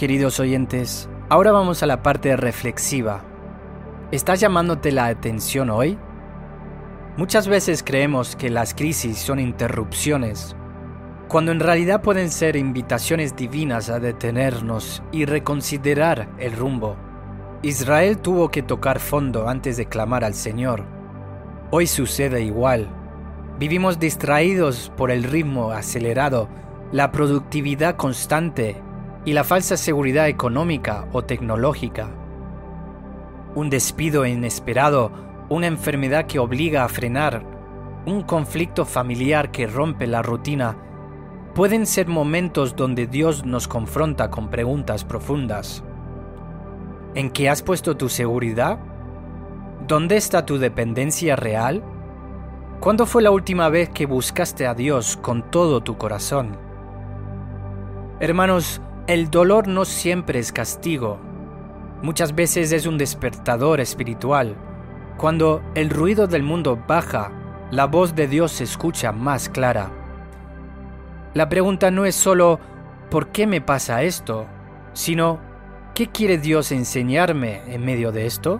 queridos oyentes, ahora vamos a la parte reflexiva. ¿Está llamándote la atención hoy? Muchas veces creemos que las crisis son interrupciones, cuando en realidad pueden ser invitaciones divinas a detenernos y reconsiderar el rumbo. Israel tuvo que tocar fondo antes de clamar al Señor. Hoy sucede igual. Vivimos distraídos por el ritmo acelerado, la productividad constante y la falsa seguridad económica o tecnológica. Un despido inesperado, una enfermedad que obliga a frenar, un conflicto familiar que rompe la rutina, pueden ser momentos donde Dios nos confronta con preguntas profundas. ¿En qué has puesto tu seguridad? ¿Dónde está tu dependencia real? ¿Cuándo fue la última vez que buscaste a Dios con todo tu corazón? Hermanos, el dolor no siempre es castigo. Muchas veces es un despertador espiritual. Cuando el ruido del mundo baja, la voz de Dios se escucha más clara. La pregunta no es solo ¿por qué me pasa esto?, sino ¿qué quiere Dios enseñarme en medio de esto?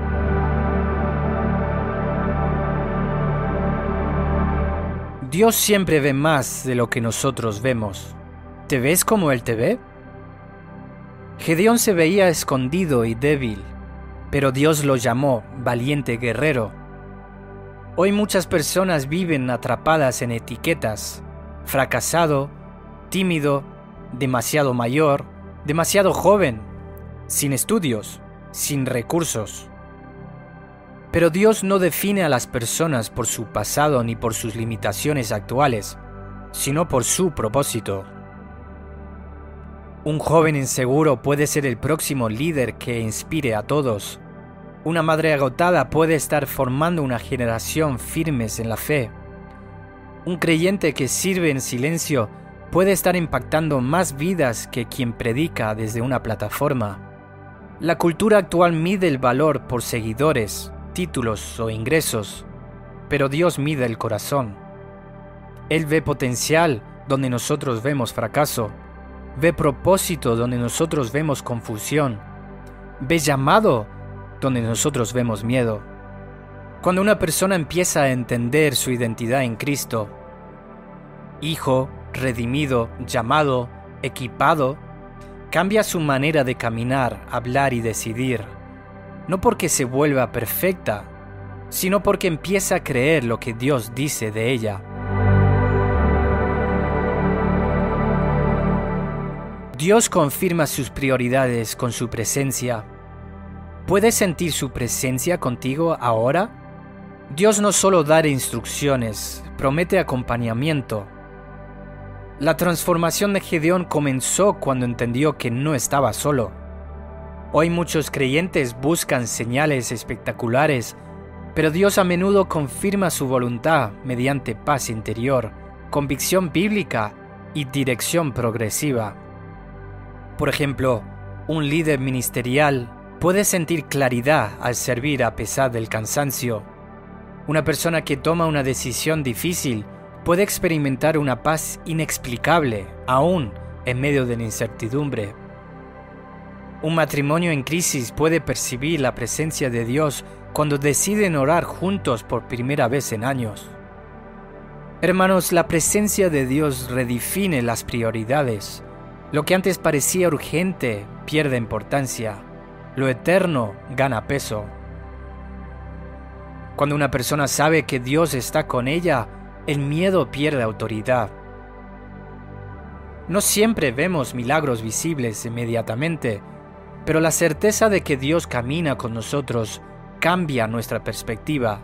Dios siempre ve más de lo que nosotros vemos. ¿Te ves como Él te ve? Gedeón se veía escondido y débil, pero Dios lo llamó valiente guerrero. Hoy muchas personas viven atrapadas en etiquetas: fracasado, tímido, demasiado mayor, demasiado joven, sin estudios, sin recursos. Pero Dios no define a las personas por su pasado ni por sus limitaciones actuales, sino por su propósito. Un joven inseguro puede ser el próximo líder que inspire a todos. Una madre agotada puede estar formando una generación firmes en la fe. Un creyente que sirve en silencio puede estar impactando más vidas que quien predica desde una plataforma. La cultura actual mide el valor por seguidores, títulos o ingresos, pero Dios mide el corazón. Él ve potencial donde nosotros vemos fracaso, ve propósito donde nosotros vemos confusión, ve llamado donde nosotros vemos miedo. Cuando una persona empieza a entender su identidad en Cristo, hijo, redimido, llamado, equipado, cambia su manera de caminar, hablar y decidir, no porque se vuelva perfecta, sino porque empieza a creer lo que Dios dice de ella. Dios confirma sus prioridades con su presencia. ¿Puedes sentir su presencia contigo ahora? Dios no solo da instrucciones, promete acompañamiento. La transformación de Gedeón comenzó cuando entendió que no estaba solo. Hoy muchos creyentes buscan señales espectaculares, pero Dios a menudo confirma su voluntad mediante paz interior, convicción bíblica y dirección progresiva. Por ejemplo, un líder ministerial puede sentir claridad al servir a pesar del cansancio. Una persona que toma una decisión difícil puede experimentar una paz inexplicable, aún en medio de la incertidumbre. Un matrimonio en crisis puede percibir la presencia de Dios cuando deciden orar juntos por primera vez en años. Hermanos, la presencia de Dios redefine las prioridades. Lo que antes parecía urgente pierde importancia. Lo eterno gana peso. Cuando una persona sabe que Dios está con ella, el miedo pierde autoridad. No siempre vemos milagros visibles inmediatamente, pero la certeza de que Dios camina con nosotros cambia nuestra perspectiva.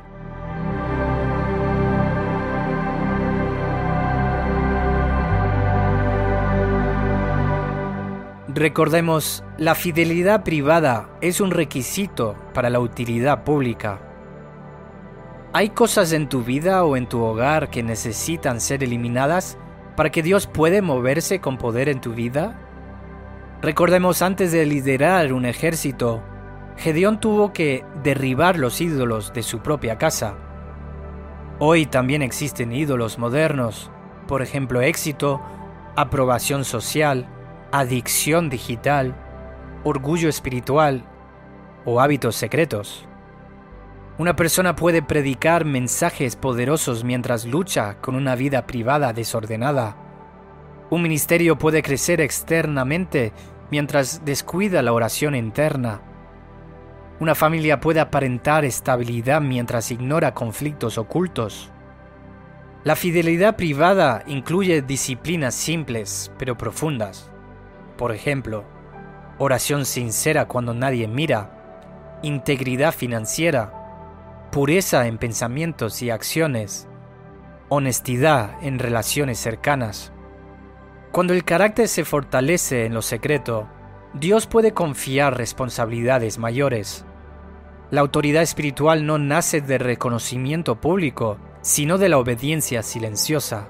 Recordemos, la fidelidad privada es un requisito para la utilidad pública. ¿Hay cosas en tu vida o en tu hogar que necesitan ser eliminadas para que Dios pueda moverse con poder en tu vida? Recordemos, antes de liderar un ejército, Gedeón tuvo que derribar los ídolos de su propia casa. Hoy también existen ídolos modernos, por ejemplo, éxito, aprobación social, adicción digital, orgullo espiritual o hábitos secretos. Una persona puede predicar mensajes poderosos mientras lucha con una vida privada desordenada. Un ministerio puede crecer externamente mientras descuida la oración interna. Una familia puede aparentar estabilidad mientras ignora conflictos ocultos. La fidelidad privada incluye disciplinas simples pero profundas. Por ejemplo, oración sincera cuando nadie mira, integridad financiera, pureza en pensamientos y acciones, honestidad en relaciones cercanas. Cuando el carácter se fortalece en lo secreto, Dios puede confiar responsabilidades mayores. La autoridad espiritual no nace de reconocimiento público, sino de la obediencia silenciosa.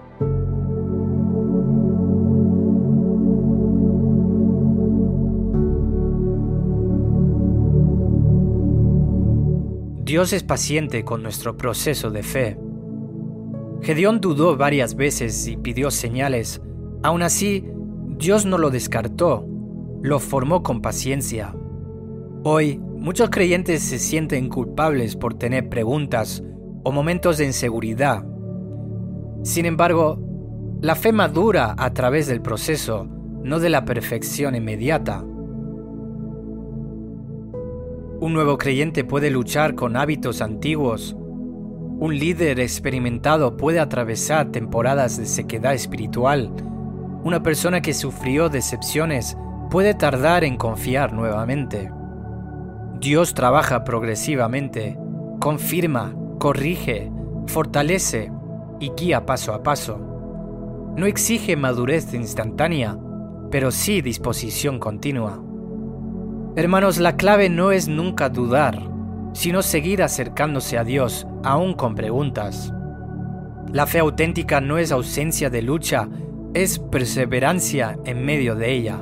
Dios es paciente con nuestro proceso de fe. Gedeón dudó varias veces y pidió señales. Aún así, Dios no lo descartó, lo formó con paciencia. Hoy, muchos creyentes se sienten culpables por tener preguntas o momentos de inseguridad. Sin embargo, la fe madura a través del proceso, no de la perfección inmediata. Un nuevo creyente puede luchar con hábitos antiguos. Un líder experimentado puede atravesar temporadas de sequedad espiritual. Una persona que sufrió decepciones puede tardar en confiar nuevamente. Dios trabaja progresivamente, confirma, corrige, fortalece y guía paso a paso. No exige madurez instantánea, pero sí disposición continua. Hermanos, la clave no es nunca dudar, sino seguir acercándose a Dios, aún con preguntas. La fe auténtica no es ausencia de lucha, es perseverancia en medio de ella.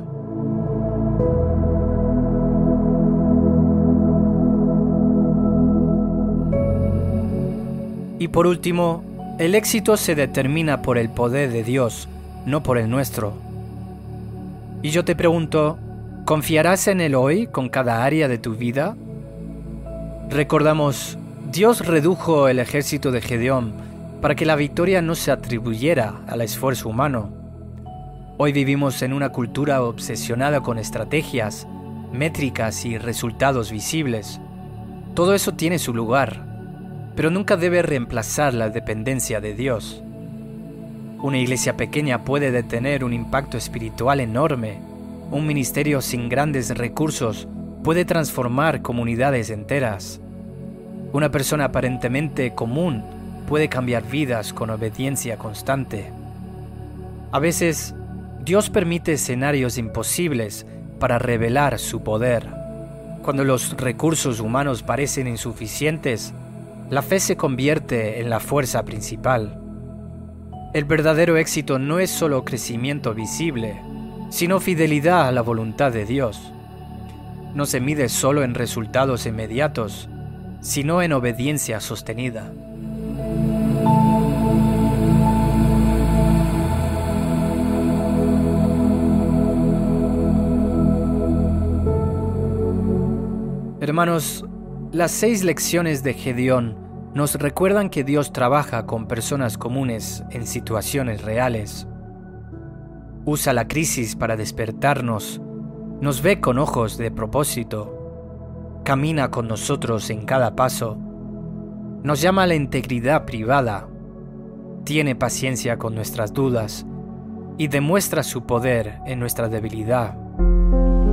Y por último, el éxito se determina por el poder de Dios, no por el nuestro. Y yo te pregunto, ¿confiarás en Él hoy con cada área de tu vida? Recordamos, Dios redujo el ejército de Gedeón para que la victoria no se atribuyera al esfuerzo humano. Hoy vivimos en una cultura obsesionada con estrategias, métricas y resultados visibles. Todo eso tiene su lugar, pero nunca debe reemplazar la dependencia de Dios. Una iglesia pequeña puede tener un impacto espiritual enorme. Un ministerio sin grandes recursos puede transformar comunidades enteras. Una persona aparentemente común puede cambiar vidas con obediencia constante. A veces, Dios permite escenarios imposibles para revelar su poder. Cuando los recursos humanos parecen insuficientes, la fe se convierte en la fuerza principal. El verdadero éxito no es solo crecimiento visible, sino fidelidad a la voluntad de Dios. No se mide solo en resultados inmediatos, sino en obediencia sostenida. Hermanos, las 6 lecciones de Gedeón nos recuerdan que Dios trabaja con personas comunes en situaciones reales. Usa la crisis para despertarnos, nos ve con ojos de propósito, camina con nosotros en cada paso, nos llama a la integridad privada, tiene paciencia con nuestras dudas y demuestra su poder en nuestra debilidad.